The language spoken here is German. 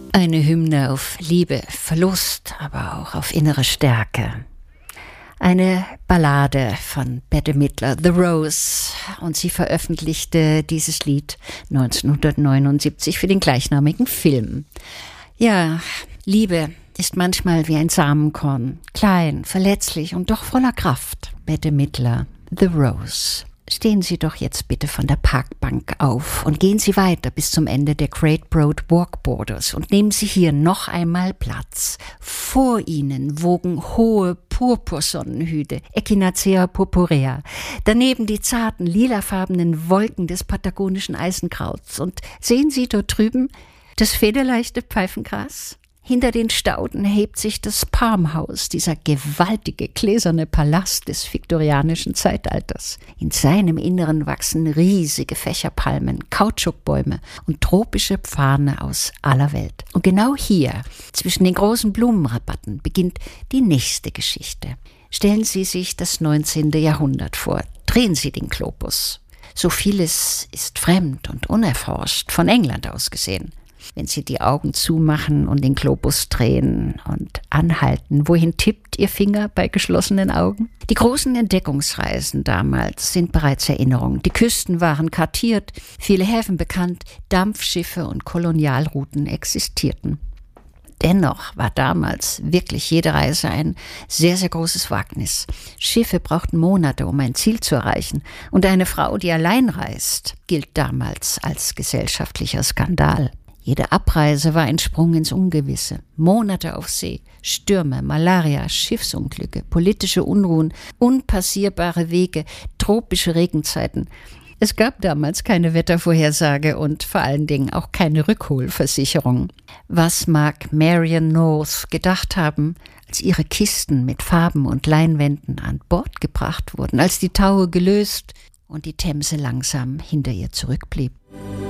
Eine Hymne auf Liebe, Verlust, aber auch auf innere Stärke. Eine Ballade von Bette Midler, The Rose, und sie veröffentlichte dieses Lied 1979 für den gleichnamigen Film. Ja, Liebe ist manchmal wie ein Samenkorn, klein, verletzlich und doch voller Kraft. Bette Midler, The Rose. Stehen Sie doch jetzt bitte von der Parkbank auf und gehen Sie weiter bis zum Ende der Great Broad Walkborders und nehmen Sie hier noch einmal Platz. Vor Ihnen wogen hohe Purpursonnenhüte, Echinacea purpurea, daneben die zarten lilafarbenen Wolken des patagonischen Eisenkrauts. Und sehen Sie dort drüben das federleichte Pfeifengras? Hinter den Stauden hebt sich das Palmhaus, dieser gewaltige gläserne Palast des viktorianischen Zeitalters. In seinem Inneren wachsen riesige Fächerpalmen, Kautschukbäume und tropische Pfahne aus aller Welt. Und genau hier, zwischen den großen Blumenrabatten, beginnt die nächste Geschichte. Stellen Sie sich das 19. Jahrhundert vor. Drehen Sie den Globus. So vieles ist fremd und unerforscht, von England aus gesehen. Wenn Sie die Augen zumachen und den Globus drehen und anhalten, wohin tippt Ihr Finger bei geschlossenen Augen? Die großen Entdeckungsreisen damals sind bereits Erinnerung. Die Küsten waren kartiert, viele Häfen bekannt, Dampfschiffe und Kolonialrouten existierten. Dennoch war damals wirklich jede Reise ein sehr, sehr großes Wagnis. Schiffe brauchten Monate, um ein Ziel zu erreichen. Und eine Frau, die allein reist, gilt damals als gesellschaftlicher Skandal. Jede Abreise war ein Sprung ins Ungewisse. Monate auf See, Stürme, Malaria, Schiffsunglücke, politische Unruhen, unpassierbare Wege, tropische Regenzeiten. Es gab damals keine Wettervorhersage und vor allen Dingen auch keine Rückholversicherung. Was mag Marian North gedacht haben, als ihre Kisten mit Farben und Leinwänden an Bord gebracht wurden, als die Taue gelöst und die Themse langsam hinter ihr zurückblieb?